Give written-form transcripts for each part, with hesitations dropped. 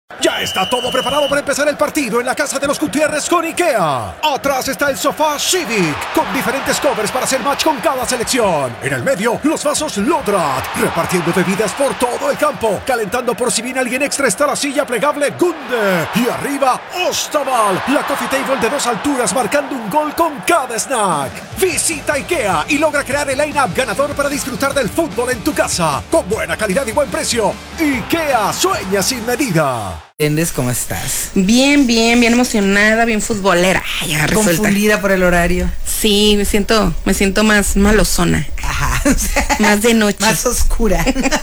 Ya está todo preparado para empezar el partido en la casa de los Gutiérrez con IKEA. Atrás está el sofá Civic, con diferentes covers para hacer match con cada selección. En el medio, los vasos Lodrat, repartiendo bebidas por todo el campo. Calentando por si viene alguien extra está la silla plegable Gunde. Y arriba, Ostaval, la coffee table de 2 alturas marcando un gol con cada snack. Visita IKEA y logra crear el line-up ganador para disfrutar del fútbol en tu casa. Con buena calidad y buen precio. IKEA sueña sin medida. ¿Cómo estás? Bien emocionada, bien futbolera. Ay, ya resulta. Confundida por el horario. Sí, me siento más malozona. Ajá. Más de noche. Más oscura.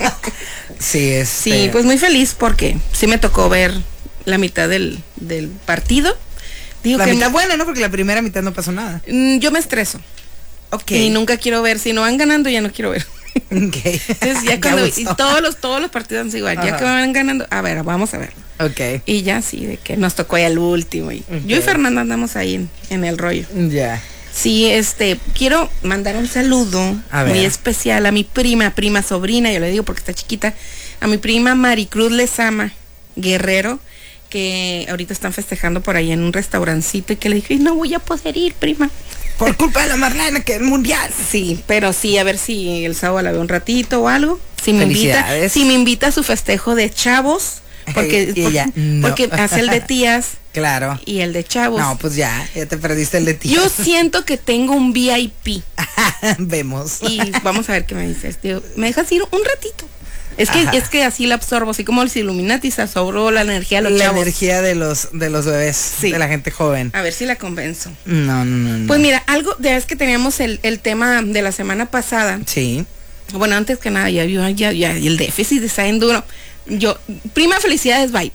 Sí, Sí, pues muy feliz porque sí me tocó ver la mitad del partido. Digo la mitad buena, ¿no? Porque la primera mitad no pasó nada. Yo me estreso. Ok. Y nunca quiero ver. Si no van ganando, ya no quiero ver. Okay. Entonces ya cuando y todos los partidos son igual. Ajá. Ya que van ganando, a ver, vamos a ver. Okay. Y ya sí, de que nos tocó ya el último. Y yo y Fernanda andamos ahí en el rollo. Ya. Sí, quiero mandar un saludo muy especial a mi prima sobrina, yo le digo porque está chiquita, a mi prima Maricruz Lezama Guerrero, que ahorita están festejando por ahí en un restaurancito y que le dije, no voy a poder ir, prima. Por culpa de la Marlena, que es mundial. Sí, pero sí, a ver si el sábado la veo un ratito o algo. Si me invita a su festejo de chavos, porque hace el de tías. Claro. Y el de chavos. No, pues ya te perdiste el de tías. Yo siento que tengo un VIP. Vemos. Y vamos a ver qué me dices, tío. ¿Me dejas ir un ratito? Es que así la absorbo, así como los Illuminati se absorbo la energía de los chavos. La energía de los bebés, sí. De la gente joven. A ver si la convenzo. No. Pues mira, algo, de vez que teníamos el tema de la semana pasada. Sí. Bueno, antes que nada, ya el déficit está en duro. Prima, felicidades, bye.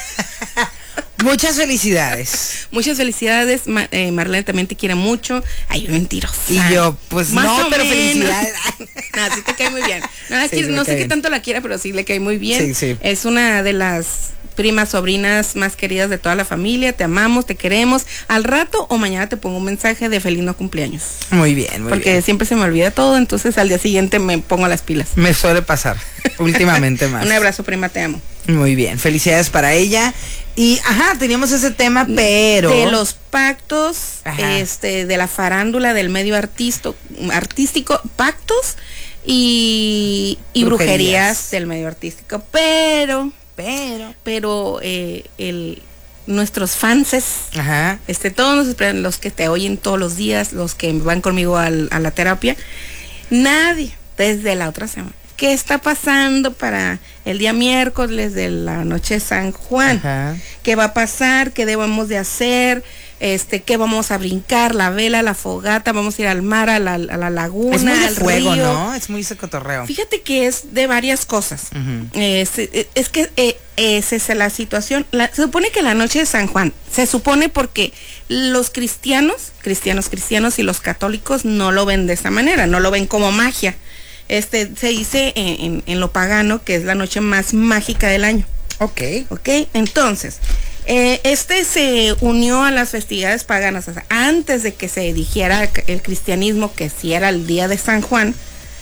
Muchas felicidades. Muchas felicidades, Marlene también te quiere mucho. Ay, yo mentirosa. Y yo, pues más no, pero felicidades. No, sí te cae muy bien. No sé qué tanto la quiera, pero sí le cae muy bien. Sí. Es una de las primas, sobrinas más queridas de toda la familia. Te amamos, te queremos. Al rato o mañana te pongo un mensaje de feliz no cumpleaños. Muy bien, porque siempre se me olvida todo, entonces al día siguiente me pongo las pilas. Me suele pasar, últimamente más. Un abrazo, prima, te amo. Muy bien, felicidades para ella. Y, teníamos ese tema, pero... De los pactos, de la farándula, del medio artístico, pactos y brujerías del medio artístico. Pero nuestros fanses, todos los que te oyen todos los días, los que van conmigo a la terapia, nadie, desde la otra semana, ¿qué está pasando para el día miércoles de la noche de San Juan? ¿Qué va a pasar? ¿Qué debemos de hacer? ¿Qué vamos a brincar? La vela, la fogata, vamos a ir al mar, a la laguna, es muy de al fuego, río. ¿no? Es muy ese cotorreo. Fíjate que es de varias cosas. Es que esa es la situación. Se supone que la noche de San Juan, se supone porque los cristianos y los católicos no lo ven de esa manera, no lo ven como magia. Se dice en lo pagano que es la noche más mágica del año. Ok. Entonces, se unió a las festividades paganas, o sea, antes de que se dijera el cristianismo, que sí era el día de San Juan.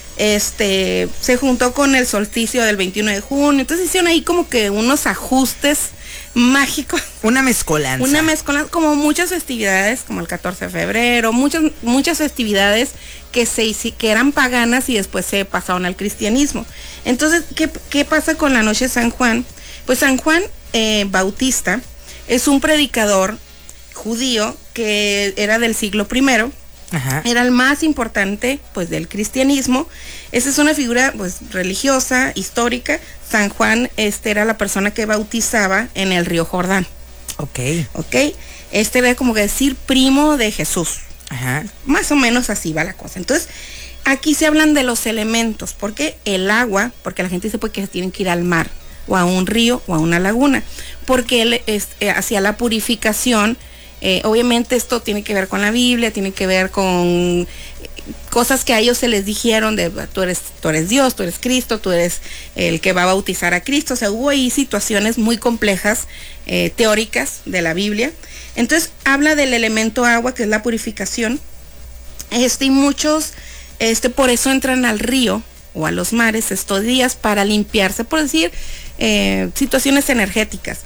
Se juntó con el solsticio del 21 de junio, entonces hicieron ahí como que unos ajustes mágicos. Una mezcolanza, como muchas festividades, como el 14 de febrero, muchas festividades que eran paganas y después se pasaron al cristianismo. Entonces, ¿qué pasa con la noche de San Juan? Pues San Juan Bautista es un predicador judío que era del siglo I. Era el más importante pues del cristianismo. Esa es una figura pues religiosa, histórica. San Juan era la persona que bautizaba en el río Jordán. Ok. Era como que decir primo de Jesús. Más o menos así va la cosa. Entonces, aquí se hablan de los elementos, porque el agua, porque la gente dice pues, que tienen que ir al mar, o a un río, o a una laguna, porque él hacía la purificación. Obviamente esto tiene que ver con la Biblia, tiene que ver con cosas que a ellos se les dijeron de tú eres Dios, tú eres Cristo, tú eres el que va a bautizar a Cristo. O sea, hubo ahí situaciones muy complejas, teóricas de la Biblia. Entonces habla del elemento agua, que es la purificación. Y muchos por eso entran al río o a los mares estos días para limpiarse, por decir, situaciones energéticas.